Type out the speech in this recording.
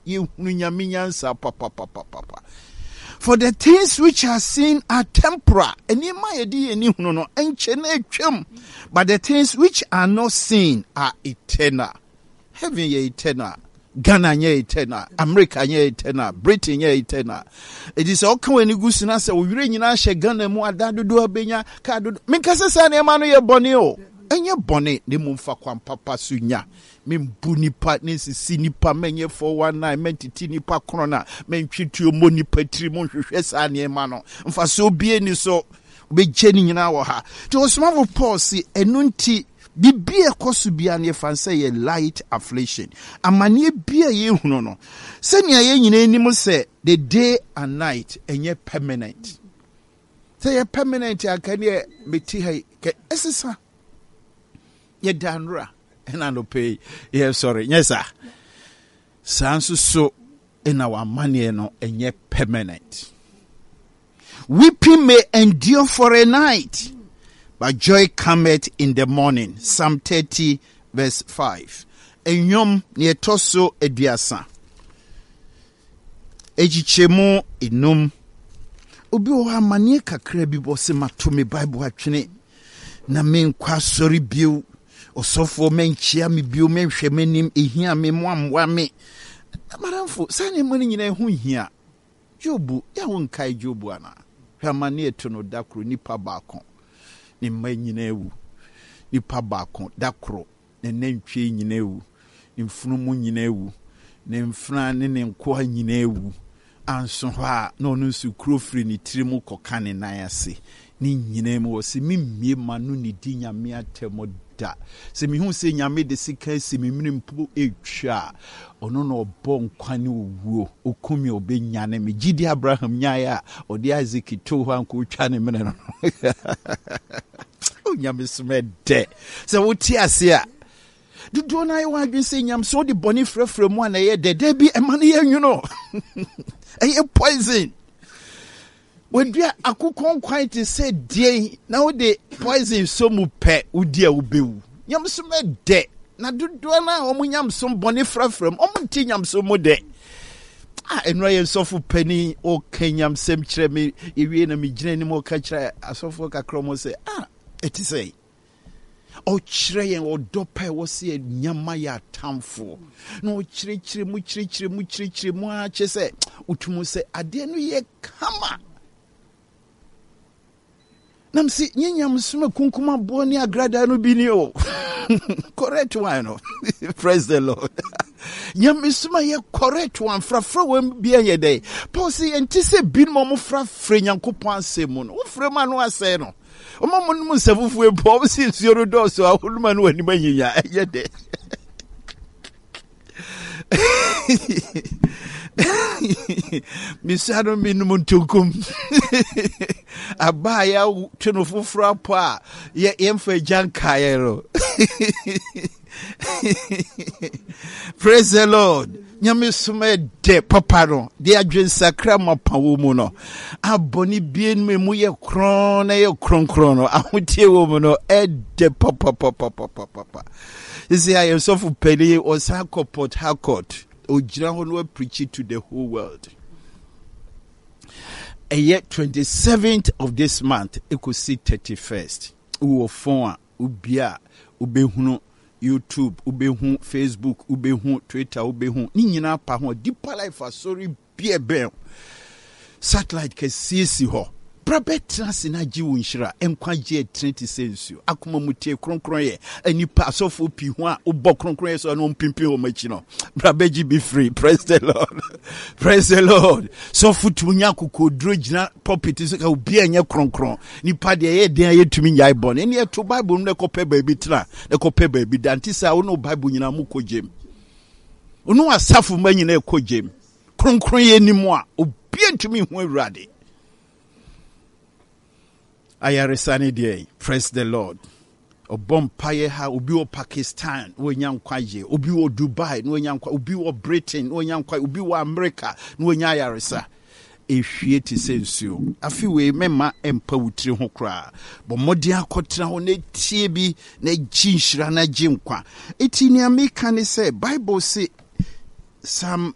ye hunyaminyansa papa. For the things which are seen are temporal. And ye may di any no enchene. But the things which are not seen are eternal. Heaven ye eternal. Ghana ye eternal. America ye eternal. Britain ye eternal. It is all when you go to Nasa, we reign in Asha Ghana mo adadu do abenya kado. Minkasa sa ne manu ye boni o. Enye boni ne mumfa kwa papa sunya. Membu nipa ne sisi nipa menye 419 mentiti nipa krona mentwitu mo nipa tiri mo hwehwe sa ne ma no mfa so bie ni so be geni nyina wo ha to osmavo Paul si enunti bibie koso bia ne fa say ye light affliction amane bia ye hunu no se ne ye nyina anim se the day and night enye permanent say ye permanent akane meti ha ke esisa ye danra and I don't pay. Yeah, sorry. Yes, sir. Sansu so in our money no and yet permanent. Weeping may endure for a night, but joy cometh in the morning. Psalm 30 verse 5. Enyom ne toso eduasa. Ejichemu inum. Obi o ha manie kakra bi bo se mato me Bible atwene. Na me nkwa sorry biu. Osofo menchia mi bio menhwe manim ehia me moamwa me maramfo sane mani nyina hu hia Jobu ya wonkai Jobu ana hwamane eto no dakro nipa baako ne mma nyina ewu nipa baako dakro ne nantwie nyina ewu ne mfunumu nyina ewu ne mfuna ne nkoa nyina ewu anso ha na onu su krofri ni tirimu kokane nan ase ni nyina mu wose mimmie manu ni di nyame atemo da se mi hu se nyame de sika se mi mpo etwa ono no obo nkwane owuo okumi obenya me gidi Abraham nyaaya odi Isaac to ho anko twa ne mene no o nyame smede se woti ase a dudu na ye wadwen se nyam so de boni frefre mu ana ye de bi emane ye nwuno eye poison when dia akukon quite say dey now the poison so mu pe udi a ubewu nyam so me de na dudu na omunyam so boni frafram omunti nyam so mu de enra ye sofu pani o kenyam sem kire me ewie na me gina ni mo ka kire asofo kakro mo say it is say o kire yen o dopa wo se nyama ya tamfo no kire mu a che se utumu se ade no ye kama nam si nyanyam suma kunkuma boni agrada no bini o correct one no praise the Lord nyam suma ye correct one frafra wam bia ye dey Paul si enti se bin mo frafra nyankopon asemu no frɛ ma no asɛ no o ma mo no nsafufu e Paul si nsuoro do so ahuluma no ani manyinya ye dey misado minum tukum abaya tunufufura pa ye emfa jankayero praise the Lord nyame sume de papa no de adwen sakra mapawo mu no aboni bien me mu ye kron na ye kronkron no ahotie wo mu no de papa isi ayo sofu peli o sako Port Harcourt ojira ho no preach it to the whole world. And yet 27th of this month it could see 31st uwo phone ubia ubehunu YouTube ubehu Facebook ubehu Twitter ubehu ni nyina pa ho Deeper Life asori bie ben satellite ke sisi ho Brabetra sinaji wunshira enkwaje trinity sensu akoma mutie kronkron ye anipa asofo pi ho a obo kronkron ye so no mpimpi ho machi no brabeji be free praise the Lord praise the Lord so futu nya kokodro gina pulpit so ka obi anya kronkron nipa de ye den ye tumi nyai bon ene ye to Bible no kope baabi tra ne kope baabi dantisa wo no Bible nyina mu kojem ono asafo ma nyina kojem kronkron ye nimu a obi antumi ho awurade ayaresani dey praise the Lord obompaye ha obi wo Pakistan wo nyankwaje obi wo Dubai no nyankwa obi wo Britain no nyankwa obi wo America no nya ayaresa ehwie ti sensuo afi we mema empa wutiri ho kra bo modi akotra ho na tie bi na ginhira na ginkwa eti ni ameka ne say Bible say Psalm